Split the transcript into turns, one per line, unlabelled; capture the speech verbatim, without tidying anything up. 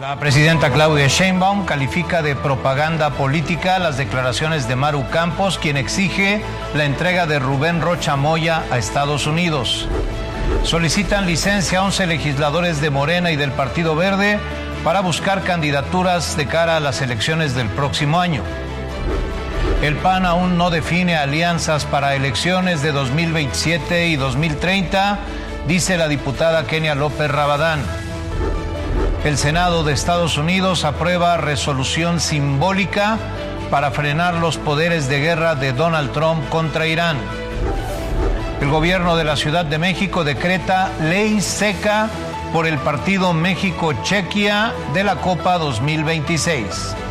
La presidenta Claudia Sheinbaum califica de propaganda política las declaraciones de Maru Campos, quien exige la entrega de Rubén Rocha Moya a Estados Unidos. Solicitan licencia a once legisladores de Morena y del Partido Verde para buscar candidaturas de cara a las elecciones del próximo año. El P A N aún no define alianzas para elecciones de dos mil veintisiete y dos mil treinta, dice la diputada Kenia López Rabadán. El Senado de Estados Unidos aprueba resolución simbólica para frenar los poderes de guerra de Donald Trump contra Irán. El gobierno de la Ciudad de México decreta ley seca por el partido México-Chequia de la Copa dos mil veintiséis.